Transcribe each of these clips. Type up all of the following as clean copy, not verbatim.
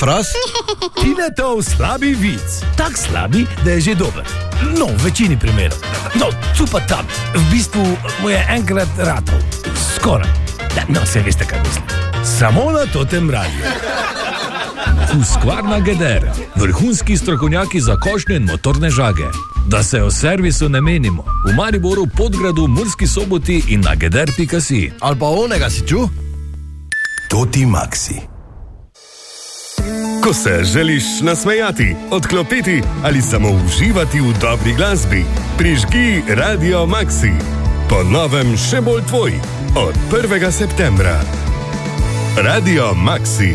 fras? Tinetov slabi vic. Tak slabi, da je že dober. No, v večini primerov. No, cupa tam. V bistvu mu je enkrat ratov. Skoraj. No, se veste, kaj mislim. Samo na Totem radiju. Husqvarna Geder. Vrhunski strokovnjaki za košnje in motorne žage. Da se o servisu ne menimo. V Mariboru, Podgradu, Murski Soboti in na geder.si. Ali pa onega si ču? Toti Maxi. Ko se želiš nasmejati, odklopiti ali samo uživati v dobri glasbi, prižgi Radio Maxi. Po novem še bolj tvoj. Od 1. septembra. Radio Maxi.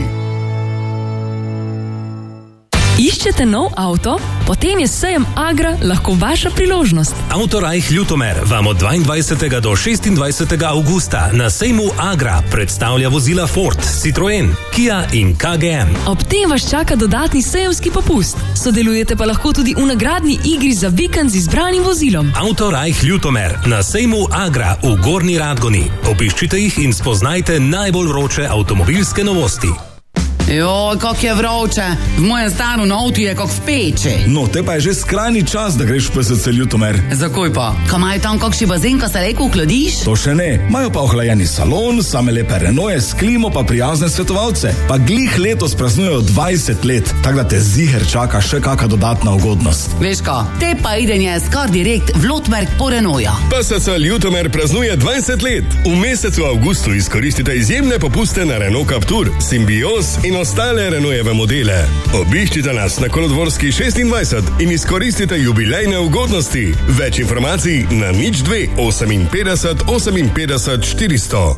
Iščete nov avto? Potem je sejem Agra lahko vaša priložnost. Autorajh Ljutomer vam od 22. do 26. avgusta na sejmu Agra predstavlja vozila Ford, Citroen, Kia in KGM. Ob tem vas čaka dodatni sejemski popust. Sodelujete pa lahko tudi v nagradni igri za vikend z izbranim vozilom. Autorajh Ljutomer na sejmu Agra v Gornji Radgoni. Obiščite jih in spoznajte najbolj vroče avtomobilske novosti. Joj, kak je vroče. V mojem starem avtu je kak v peči. No, te pa je že skrajni čas, da greš v PSC Ljutomer. Zakaj pa? Ka imajo tam kakšni bazen, ka se leko ohladiš? To še ne. Imajo pa ohlajeni salon, same lepe Renaultje s klimo pa prijazne svetovalce. Pa glih letos praznujejo 20 let, tako da te ziher čaka še kaka dodatna ugodnost. Veš ka, te pa idenje skar direkt v Lotmerk po Renaultja. PSC Ljutomer praznuje 20 let. V mesecu avgustu izkoristite izjemne popuste na Renault Captur, Symbios in ostale Renaultjeve modele. Obiščite nas na Kolodvorski 26 in izkoristite jubilejne ugodnosti. Več informacij na 02 58 58 400.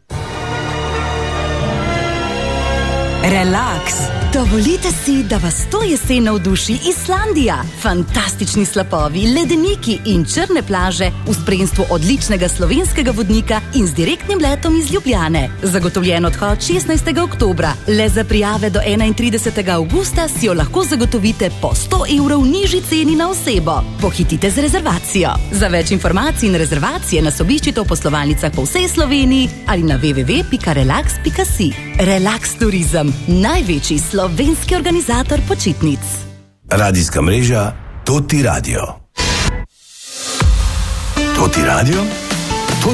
Relax. Dovolite si, da vas to jesen navduši Islandija. Fantastični slapovi, ledeniki in črne plaže v spremstvu odličnega slovenskega vodnika in z direktnim letom iz Ljubljane. Zagotovljen odhod 16. oktobra. Le za prijave do 31. avgusta si jo lahko zagotovite po 100 evrov nižji ceni na osebo. Pohitite z rezervacijo. Za več informacij in rezervacije nas obiščite v poslovalnicah po vsej Sloveniji ali na www.relax.si. Relax Turizem, največji slovenski organizator počitnic. Radijska mreža Toti Radio. Toti Radio?